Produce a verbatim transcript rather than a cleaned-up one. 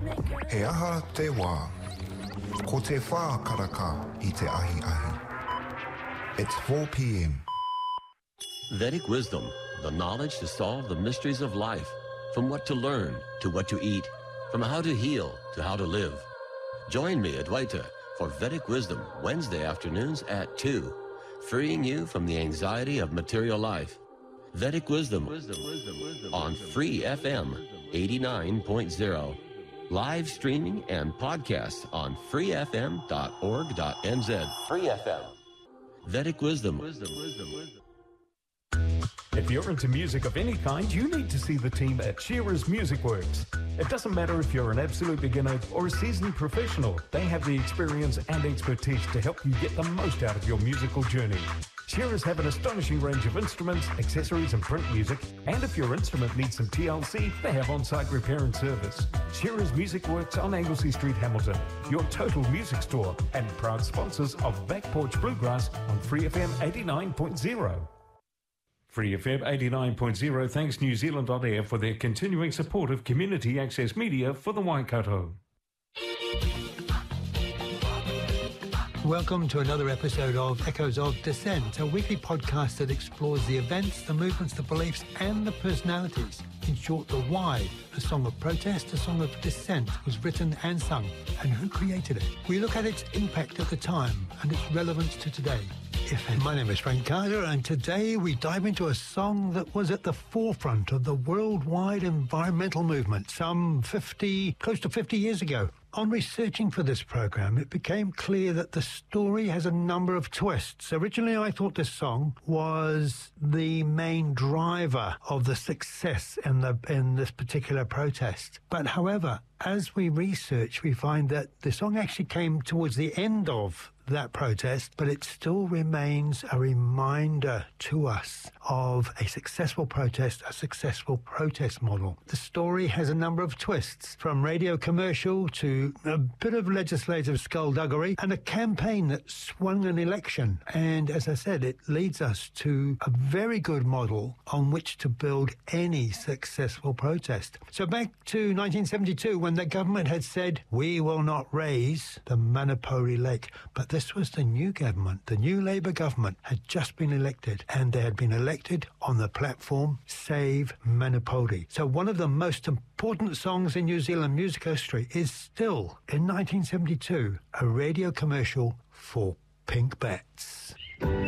He aha te wā. Ko te whā karaka I te ahi ahi. It's four p.m. Vedic wisdom, the knowledge to solve the mysteries of life, from what to learn to what to eat, from how to heal to how to live. Join me, Advaita, for Vedic Wisdom Wednesday afternoons at two, freeing you from the anxiety of material life. Vedic Wisdom, wisdom, wisdom, wisdom on Free F M eighty-nine point zero. Live streaming and podcasts on free f m dot org dot n z. Free F M. Vedic Wisdom. Wisdom, wisdom, wisdom. If you're into music of any kind, you need to see the team at Shearer's Music Works. It doesn't matter if you're an absolute beginner or a seasoned professional, they have the experience and expertise to help you get the most out of your musical journey. Shearers have an astonishing range of instruments, accessories and print music, and if your instrument needs some T L C, they have on-site repair and service. Shearers Music Works on Anglesey Street, Hamilton, your total music store, and proud sponsors of Back Porch Bluegrass on Free F M eighty-nine point zero. Free F M eighty-nine point zero thanks New Zealand On Air for their continuing support of community access media for the Waikato. Welcome to another episode of Echoes of Dissent, a weekly podcast that explores the events, the movements, the beliefs and the personalities. In short, the why a song of protest, a song of dissent was written and sung, and who created it. We look at its impact at the time and its relevance to today. My name is Frank Carter, and today we dive into a song that was at the forefront of the worldwide environmental movement some fifty, close to fifty years ago. On researching for this program, it became clear that the story has a number of twists. Originally, I thought this song was the main driver of the success in the in this particular protest. But however, as we research, we find that the song actually came towards the end of that protest, but it still remains a reminder to us of a successful protest, a successful protest model. The story has a number of twists, from radio commercial to a bit of legislative skullduggery and a campaign that swung an election. And as I said, it leads us to a very good model on which to build any successful protest. So back to nineteen seventy-two, when the government had said, we will not raise the Manapori Lake, but this was the new government. The new Labour government had just been elected, and they had been elected on the platform Save Manapori. So one of the most important songs in New Zealand music history is still, in nineteen seventy-two, a radio commercial for Pink Bats.